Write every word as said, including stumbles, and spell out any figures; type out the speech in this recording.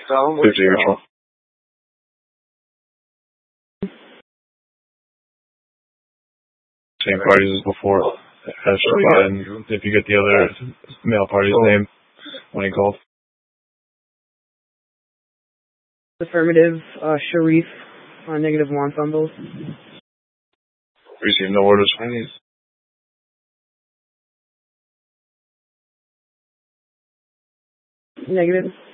fifty mutual. Same parties as before. Has and if you get the other male party's name when he called. Affirmative, uh, Sharif, uh, negative one fumbles. Received no orders for these. Negative.